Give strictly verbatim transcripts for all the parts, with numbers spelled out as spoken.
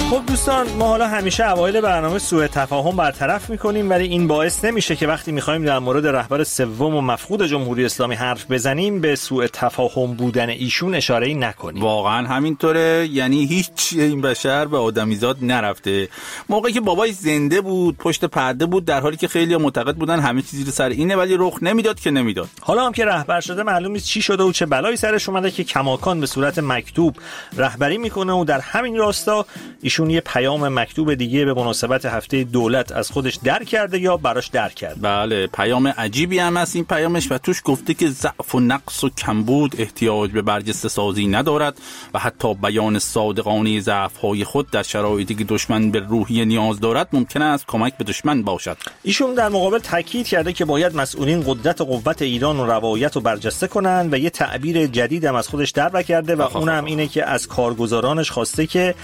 خب دوستان، ما حالا همیشه اوایل برنامه سوء تفاهم برطرف میکنیم، ولی این باعث نمیشه که وقتی میخوایم در مورد رهبر سوم و مفقود جمهوری اسلامی حرف بزنیم به سوء تفاهم بودن ایشون اشاره‌ای نکنیم. واقعا همینطوره، یعنی هیچ این بشر به آدمیزاد نرفته. موقعی که بابای زنده بود پشت پرده بود، در حالی که خیلی معتقد بودن همه چیزی رو سر اینه، ولی رخ نمیداد که نمیداد. حالا هم که رهبر شده معلوم نیست چی شده و چه بلایی سرش اومده که کماکان به صورت مکتوب رهبری میکنه و در همین راستا ایشون یه پیام مکتوب دیگه به مناسبت هفته دولت از خودش در کرده یا براش در کرده. بله، پیام عجیبی هم هست این پیامش و توش گفته که ضعف و نقص و کمبود احتیاج به برجسته سازی ندارد و حتی بیان صادقانه ضعف‌های خود در شرایطی که دشمن به روحیه نیاز دارد ممکن است کمک به دشمن باشد. ایشون در مقابل تاکید کرده که باید مسئولین قدرت و قوت ایران و روایت رو برجسته کنن و یه تعبیر جدید هم از خودش در کرده و اونم اینه که از کارگزارانش خواسته که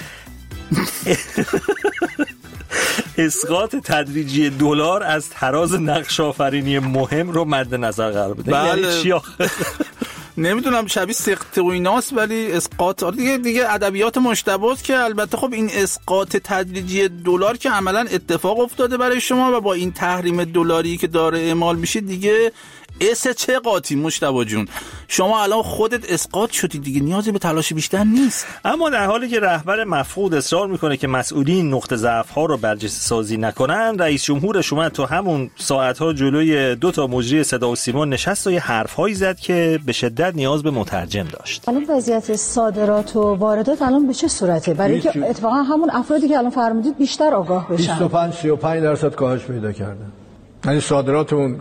اسقاط تدریجی دلار از تراز نقش آفرینی مهم رو مد نظر قرار بده. بله. یعنی چی آخه؟ نمیدونم، شبیه سقط و ایناست، ولی اسقاط دیگه دیگه ادبیات مشتباست که البته خب این اسقاط تدریجی دلار که عملا اتفاق افتاده برای شما و با این تحریم دلاری که داره اعمال میشه دیگه اس چه قاطی مشتبا جون، شما الان خودت اسقاط شدی دیگه، نیازی به تلاش بیشتر نیست. اما در حالی که رهبر مفقود اصرار میکنه که مسئولین نقطه ضعف ها رو برجسته سازی نکنن، رئیس جمهور شما تو همون ساعت ها جلوی دو تا مجری صدا و سیما نشست و یه حرف هایی زد که به شدت نیاز به مترجم داشت. الان وضعیت صادرات و واردات الان به چه صورته؟ برای اینکه اتفاقا همون افرادی که الان فرمودید بیشتر آگاه بشن. بیست و پنج سی و پنج درصد کاهش پیدا کرده. یعنی صادراتمون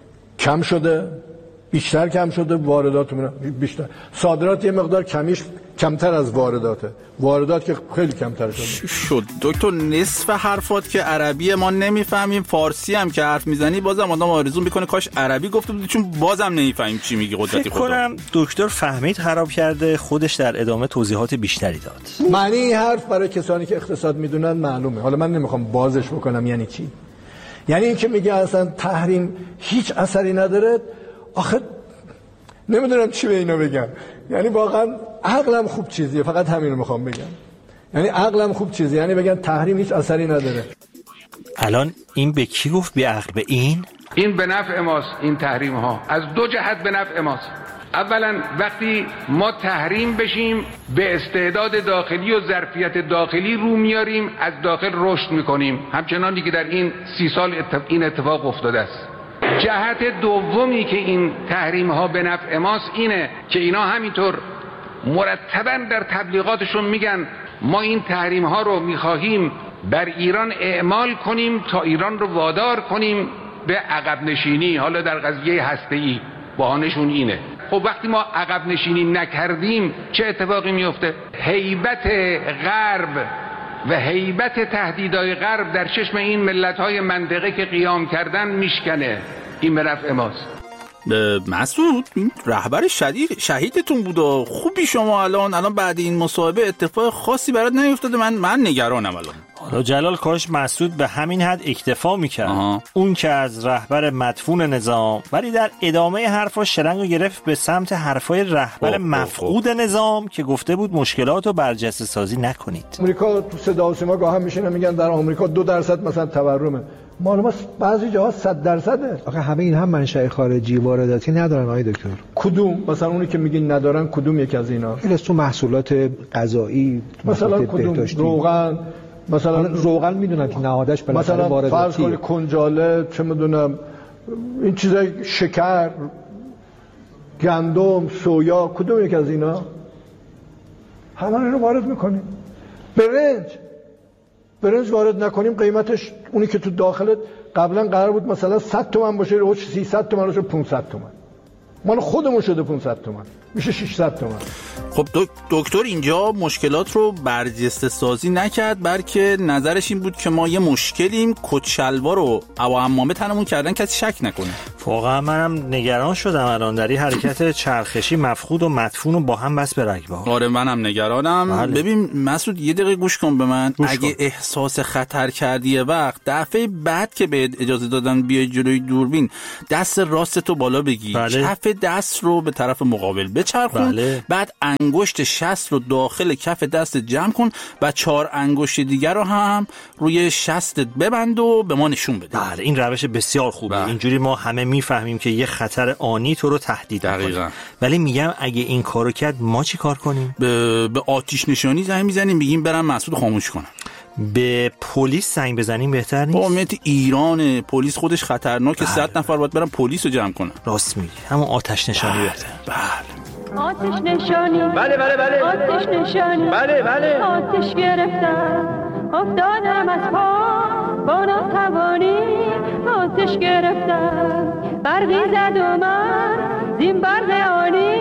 کم شده، بیشتر کم شده، وارداتمون بیشتر. صادرات یه مقدار کمیش کمتر از وارداته، واردات که خیلی کمتر شده. شد دکتر، نصف حرفات که عربی ما نمیفهمیم، فارسی هم که حرف میزنی بازم آدم آرزو میکنه کاش عربی گفته بودی، چون بازم نمیفهمیم چی میگی. قدرتی خدا. فکر کنم دکتر فهمید خراب کرده، خودش در ادامه توضیحات بیشتری داد. معنی این حرف برای کسانی که اقتصاد میدونن معلومه. حالا من نمیخوام بازش بکنم یعنی چی. یعنی این که میگه اصلا تحریم هیچ اثری نداره، آخه نمیدونم چی به اینا بگم. یعنی واقعا عقلم خوب چیزیه، فقط همین رو میخوام بگم. یعنی عقلم خوب چیزیه، یعنی بگن تحریم هیچ اثری نداره. الان این به کی گفت بی عقل؟ به این؟ این به نفع ماست. این تحریم ها از دو جهت به نفع ماست. اولا وقتی ما تحریم بشیم به استعداد داخلی و ظرفیت داخلی رو میاریم، از داخل رشد میکنیم، همچنانی که در این سی سال این اتفاق افتاده است. جهت دومی که این تحریم ها به نفع ماست اینه که اینا همینطور مرتباً در تبلیغاتشون میگن ما این تحریم ها رو میخواهیم بر ایران اعمال کنیم تا ایران رو وادار کنیم به عقب نشینی، حالا در قضیه هسته‌ای بهانه‌شون اینه. خب وقتی ما عقب نشینی نکردیم چه اتفاقی میفته؟ هیبت غرب و هیبت تهدیدهای غرب در چشم این ملت‌های منطقه که قیام کردن میشکنه. این به نفع ماست. مسعود، این رهبر شدید شهیدتون بود و خوبی شما الان الان بعد این مصاحبه اتفاق خاصی برات نیفتاده؟ من من نگرانم الان. حالا جلال کاش مسعود به همین حد اکتفا میکرد. آها. اون که از رهبر مدفون نظام، ولی در ادامه حرفاش شلنگو گرفت به سمت حرفای رهبر مفقود نظام که گفته بود مشکلات رو برجسته سازی نکنید. آمریکا تو صدا و سیما گاه هم میشینه میگن در آمریکا دو درصد مثلا تورمه، معلومه بعضی جاها صد درصده. آخه همه این هم منشأ خارجی وارداتی ندارن آقای دکتر. کدوم؟ مثلا اونی که میگین ندارن کدوم یک از اینا؟ این تو محصولات غذایی، مثلا کدوم؟ روغن مثلا. روغن میدونن که نهادش بالاخره وارداتی. مثلا فرض کنید کنجاله، چه میدونم این چیزای، شکر، گندم، سویا، کدوم یک از اینا؟ همه رو وارد میکنیم. برنج برنج وارد نکنیم قیمتش اونی که تو داخل قبلا قرار بود مثلا صد تومن باشه، رو سیصد تومن رو شد پانصد تومن. مال خودمون شده پانصد تومن، میشه ششصد تومن. خب دکتر اینجا مشکلات رو برجسته سازی نکرد، بلکه نظرش این بود که ما یه مشکلیم، کت شلوار رو او عمامه تنمون کردن کسی شک نکنه. واقعا منم نگران شدم الان در این حرکت چرخشی مفقود و مدفون و با هم بس به رگبار. آره منم نگرانم. بله. ببین مسعود یه دقیقه گوش کن به من. اگه کن. احساس خطر کردی یه وقت، دفعه بعد که بهت اجازه دادن بیای جلوی دوربین، دست راستتو بالا بگی، بله. کف دست رو به طرف مقابل بچرخون، بله. بعد انگشت شست رو داخل کف دست جمع کن و چهار انگشت دیگر رو هم روی شستت ببند و به ما نشون بده. بله این روش بسیار خوبه. بله. اینجوری ما همه میفهمیم که یه خطر آنی تو رو تهدید می‌کنه. ولی میگم اگه این کارو کرد ما چی کار کنیم؟ به, به آتش نشانی زنگ میزنیم، میگیم برم مسعود خاموش کنم. به پلیس زنگ بزنیم بهتر نیست؟ قومیت ایران پلیس خودش خطرناکه. صد نفر باید برن پلیس رو جمع کنن. راست میگی، همون آتش نشانی بله. بهتر. بله آتش نشانی. بله بله بله. آتش نشانی. بله بله. آتش گرفتم افتادم از پا با ناتوانی. آتش گرفتم برقی زد و من زین برق